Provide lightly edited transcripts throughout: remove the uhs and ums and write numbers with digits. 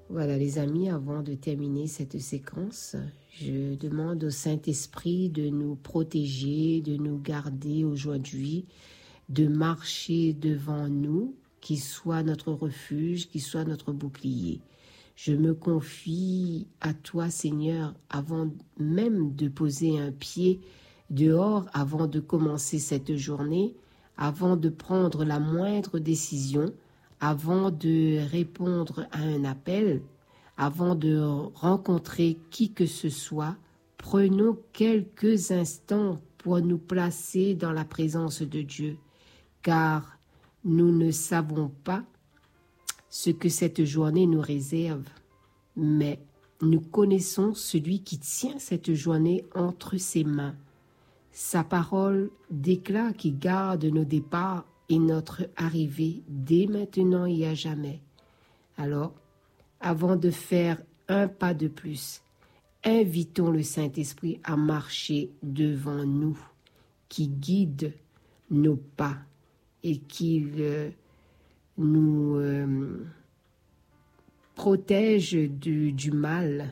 Voilà les amis, avant de terminer cette séquence, je demande au Saint-Esprit de nous protéger, de nous garder aujourd'hui, de marcher devant nous, qui soit notre refuge, qui soit notre bouclier. Je me confie à toi, Seigneur, avant même de poser un pied dehors, avant de commencer cette journée, avant de prendre la moindre décision, avant de répondre à un appel, avant de rencontrer qui que ce soit, prenons quelques instants pour nous placer dans la présence de Dieu, car nous ne savons pas ce que cette journée nous réserve, mais nous connaissons celui qui tient cette journée entre ses mains. Sa parole déclare qu'il garde nos départs et notre arrivée dès maintenant et à jamais. Alors, avant de faire un pas de plus, invitons le Saint-Esprit à marcher devant nous, qui guide nos pas et qu'il nous protège du mal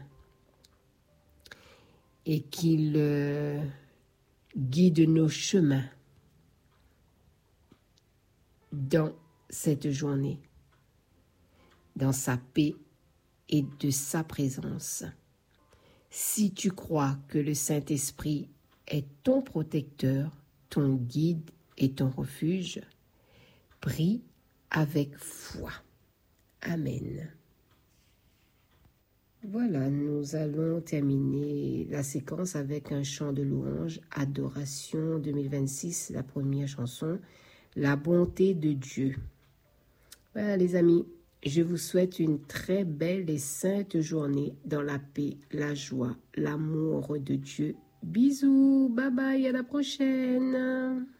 et qu'il guide nos chemins dans cette journée, dans sa paix et de sa présence. Si tu crois que le Saint-Esprit est ton protecteur, ton guide et ton refuge, prie avec foi. Amen. Voilà, nous allons terminer la séquence avec un chant de louange, Adoration 2026, la première chanson, La bonté de Dieu. Voilà les amis, je vous souhaite une très belle et sainte journée dans la paix, la joie, l'amour de Dieu. Bisous, bye bye, à la prochaine.